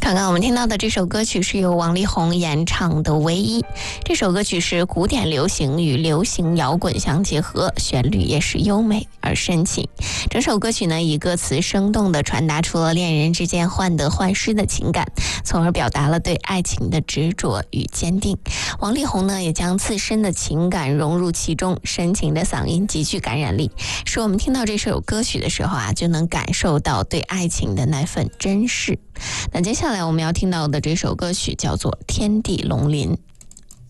刚刚我们听到的这首歌曲是由王力宏演唱的《唯一》。这首歌曲是古典流行与流行摇滚相结合，旋律也是优美而深情。整首歌曲呢，以歌词生动地传达出了恋人之间患得患失的情感，从而表达了对爱情的执着与坚定。王力宏呢，也将自身的情感融入其中，深情的嗓音极具感染力，使我们听到这首歌曲的时候就能感受到对爱情的那份珍视。那接下来我们要听到的这首歌曲叫做《天地龙鳞》。